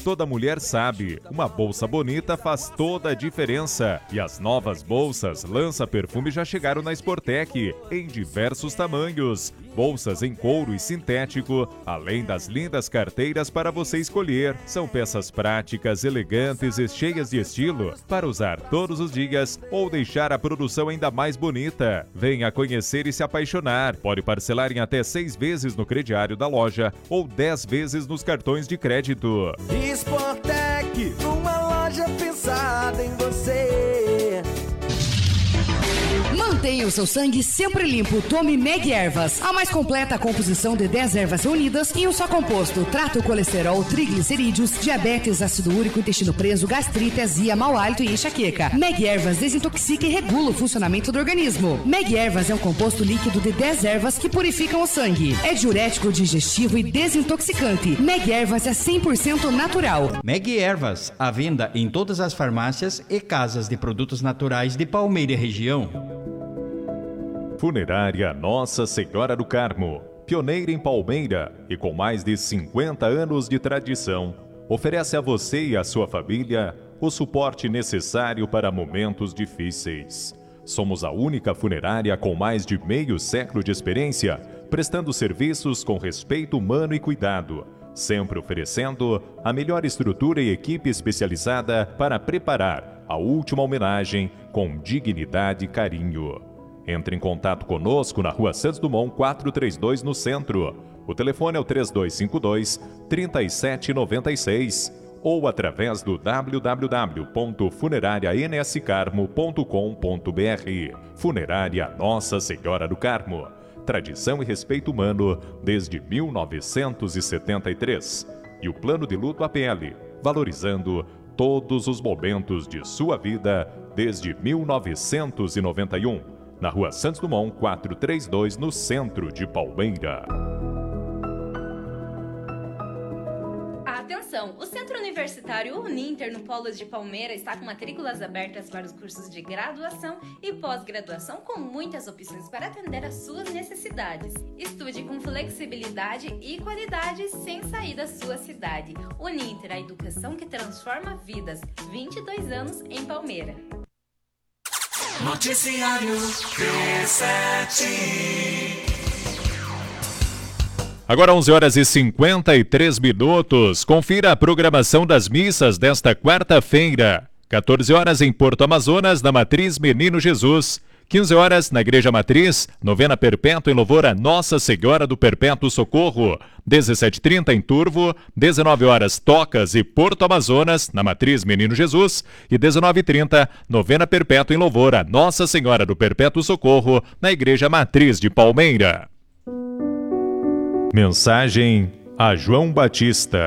Toda mulher sabe, uma bolsa bonita faz toda a diferença. E as novas bolsas Lança Perfume já chegaram na Sportec, em diversos tamanhos. Bolsas em couro e sintético, além das lindas carteiras para você escolher. São peças práticas, elegantes e cheias de estilo, para usar todos os dias ou deixar a produção ainda mais bonita. Venha conhecer e se apaixonar. Pode parcelar em até 6 vezes no crediário da loja ou 10 vezes nos cartões de crédito. Sportec, uma loja pensada em você. Mantenha o seu sangue sempre limpo. Tome Meg Ervas, a mais completa composição de 10 ervas reunidas em um só composto. Trata o colesterol, triglicerídeos, diabetes, ácido úrico, intestino preso, gastrite, azia, mau hálito e enxaqueca. Meg Ervas desintoxica e regula o funcionamento do organismo. Meg Ervas é um composto líquido de 10 ervas que purificam o sangue. É diurético, digestivo e desintoxicante. Meg Ervas é 100% natural. Meg Ervas, à venda em todas as farmácias e casas de produtos naturais de Palmeira e região. Funerária Nossa Senhora do Carmo, pioneira em Palmeira e com mais de 50 anos de tradição, oferece a você e a sua família o suporte necessário para momentos difíceis. Somos a única funerária com mais de meio século de experiência, prestando serviços com respeito humano e cuidado, sempre oferecendo a melhor estrutura e equipe especializada para preparar a última homenagem com dignidade e carinho. Entre em contato conosco na Rua Santos Dumont 432 no centro. O telefone é o 3252-3796 ou através do www.funerarianscarmo.com.br. Funerária Nossa Senhora do Carmo. Tradição e respeito humano desde 1973. E o plano de luto APL, valorizando todos os momentos de sua vida desde 1991. Na Rua Santos Dumont 432, no centro de Palmeira. Atenção! O Centro Universitário Uninter, no Polo de Palmeira, está com matrículas abertas para os cursos de graduação e pós-graduação com muitas opções para atender às suas necessidades. Estude com flexibilidade e qualidade sem sair da sua cidade. Uninter, a educação que transforma vidas. 22 anos em Palmeira. Noticiário P7. Agora 11 horas e 53 minutos. Confira a programação das missas desta quarta-feira. 14 horas em Porto Amazonas, na Matriz Menino Jesus. 15 horas na Igreja Matriz, novena perpétua em louvor a Nossa Senhora do Perpétuo Socorro. 17h30 em Turvo, 19 horas Tocas e Porto Amazonas, na Matriz Menino Jesus. E 19h30, novena perpétua em louvor a Nossa Senhora do Perpétuo Socorro, na Igreja Matriz de Palmeira. Mensagem a João Batista.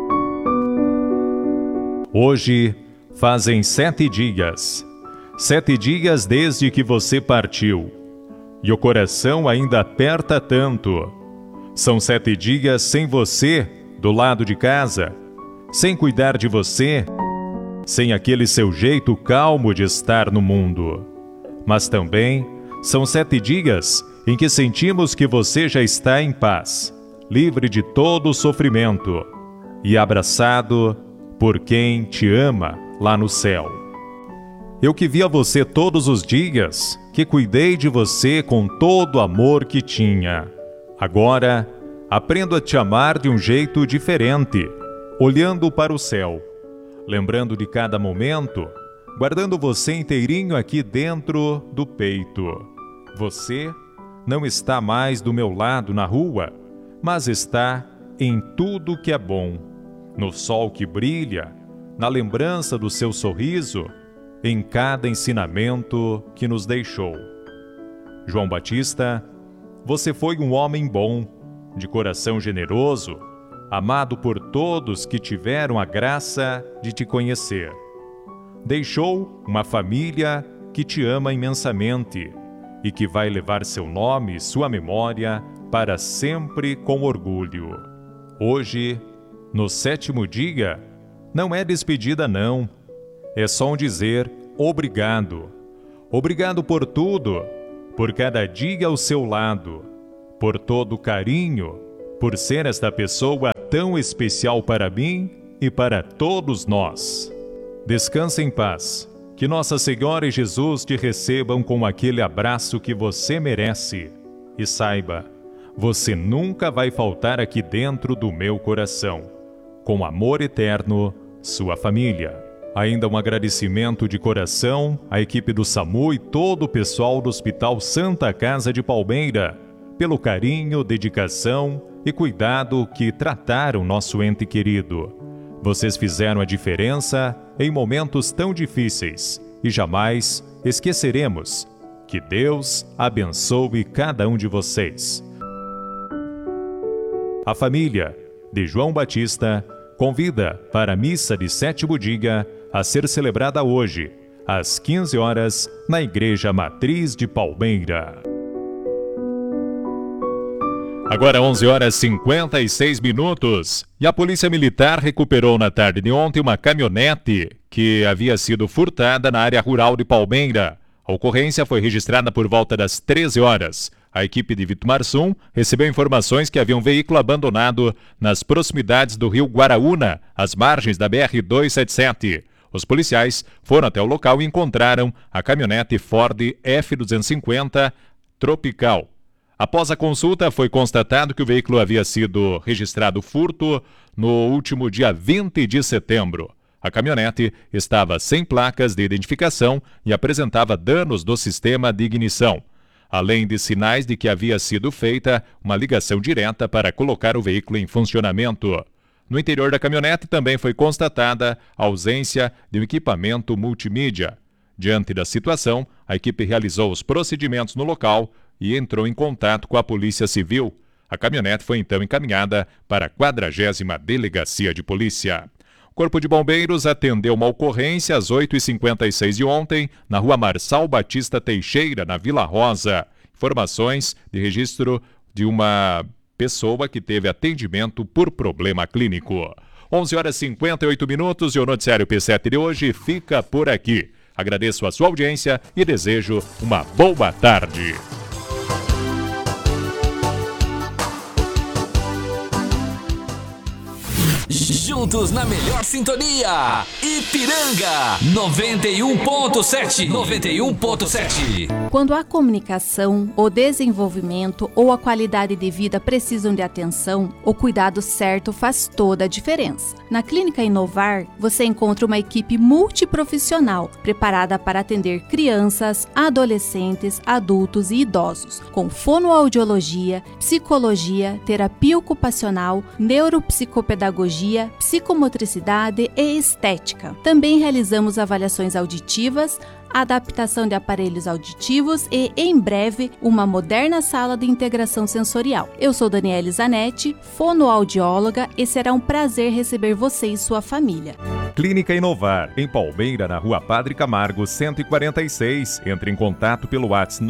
Hoje fazem 7 dias. 7 dias desde que você partiu, e o coração ainda aperta tanto. São 7 dias sem você do lado de casa, sem cuidar de você, sem aquele seu jeito calmo de estar no mundo. Mas também são 7 dias em que sentimos que você já está em paz, livre de todo o sofrimento e abraçado por quem te ama lá no céu. Eu que via você todos os dias, que cuidei de você com todo o amor que tinha. Agora, aprendo a te amar de um jeito diferente, olhando para o céu, lembrando de cada momento, guardando você inteirinho aqui dentro do peito. Você não está mais do meu lado na rua, mas está em tudo que é bom, no sol que brilha, na lembrança do seu sorriso, em cada ensinamento que nos deixou. João Batista, você foi um homem bom, de coração generoso, amado por todos que tiveram a graça de te conhecer. Deixou uma família que te ama imensamente e que vai levar seu nome e sua memória para sempre com orgulho. Hoje, no 7º dia, não é despedida não. É só um dizer obrigado. Obrigado por tudo, por cada dia ao seu lado, por todo o carinho, por ser esta pessoa tão especial para mim e para todos nós. Descanse em paz. Que Nossa Senhora e Jesus te recebam com aquele abraço que você merece. E saiba, você nunca vai faltar aqui dentro do meu coração. Com amor eterno, sua família. Ainda um agradecimento de coração à equipe do SAMU e todo o pessoal do Hospital Santa Casa de Palmeira, pelo carinho, dedicação e cuidado que trataram nosso ente querido. Vocês fizeram a diferença em momentos tão difíceis e jamais esqueceremos. Que Deus abençoe cada um de vocês. A família de João Batista convida para a missa de sétimo dia a ser celebrada hoje, às 15 horas, na Igreja Matriz de Palmeira. Agora 11 horas e 56 minutos. E a Polícia Militar recuperou na tarde de ontem uma caminhonete que havia sido furtada na área rural de Palmeira. A ocorrência foi registrada por volta das 13 horas. A equipe de Vitumarsum recebeu informações que havia um veículo abandonado nas proximidades do rio Guaraúna, às margens da BR-277. Os policiais foram até o local e encontraram a caminhonete Ford F250 Tropical. Após a consulta, foi constatado que o veículo havia sido registrado furto no último dia 20 de setembro. A caminhonete estava sem placas de identificação e apresentava danos do sistema de ignição, além de sinais de que havia sido feita uma ligação direta para colocar o veículo em funcionamento. No interior da caminhonete também foi constatada a ausência de um equipamento multimídia. Diante da situação, a equipe realizou os procedimentos no local e entrou em contato com a Polícia Civil. A caminhonete foi então encaminhada para a 40ª Delegacia de Polícia. O Corpo de Bombeiros atendeu uma ocorrência às 8h56 de ontem, na rua Marçal Batista Teixeira, na Vila Rosa. Informações de registro de uma pessoa que teve atendimento por problema clínico. 11 horas e 58 minutos e o noticiário P7 de hoje fica por aqui. Agradeço a sua audiência e desejo uma boa tarde. Juntos na melhor sintonia, Ipiranga 91.7. 91.7. Quando a comunicação, o desenvolvimento ou a qualidade de vida precisam de atenção, o cuidado certo faz toda a diferença. Na Clínica Inovar, você encontra uma equipe multiprofissional preparada para atender crianças, adolescentes, adultos e idosos, com fonoaudiologia, psicologia, terapia ocupacional, neuropsicopedagogia, psicomotricidade e estética. Também realizamos avaliações auditivas, adaptação de aparelhos auditivos e, em breve, uma moderna sala de integração sensorial. Eu sou Daniele Zanetti, fonoaudióloga, e será um prazer receber você e sua família. Clínica Inovar, em Palmeira, na Rua Padre Camargo, 146. Entre em contato pelo WhatsApp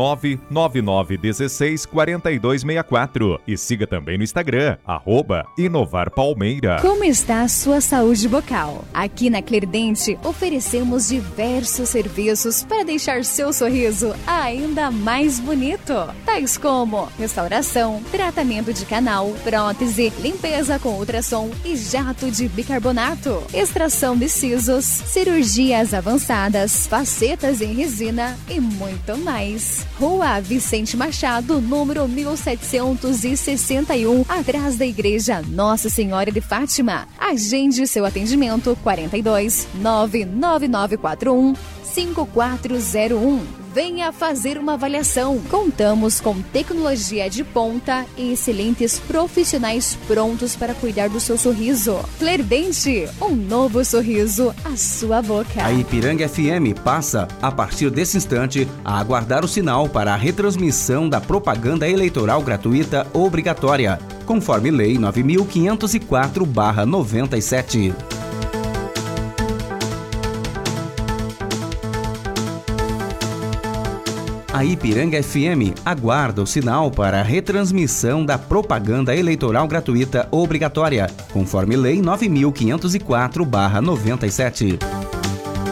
999164264 e siga também no Instagram, @InovarPalmeira. Como está a sua saúde bucal? Aqui na Clerdente oferecemos diversos serviços para deixar seu sorriso ainda mais bonito, tais como restauração, tratamento de canal, prótese, limpeza com ultrassom e jato de bicarbonato, extração de sisos, cirurgias avançadas, facetas em resina e muito mais. Rua Vicente Machado, número 1761, atrás da Igreja Nossa Senhora de Fátima. Agende seu atendimento 42 99941 5401. Venha fazer uma avaliação. Contamos com tecnologia de ponta e excelentes profissionais prontos para cuidar do seu sorriso. Clerdente, um novo sorriso à sua boca. A Ipiranga FM passa, a partir desse instante, a aguardar o sinal para a retransmissão da propaganda eleitoral gratuita obrigatória, conforme Lei 9.504/97. A Ipiranga FM aguarda o sinal para a retransmissão da propaganda eleitoral gratuita obrigatória, conforme Lei 9.504/97.